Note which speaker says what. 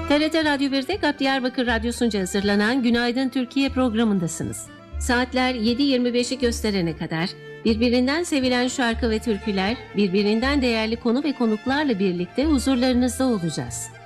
Speaker 1: TRT Radyo 1'de GAP Diyarbakır Radyosu'nca hazırlanan Günaydın Türkiye programındasınız. Saatler 7.25'i gösterene kadar birbirinden sevilen şarkı ve türküler, birbirinden değerli konu ve konuklarla birlikte huzurlarınızda olacağız.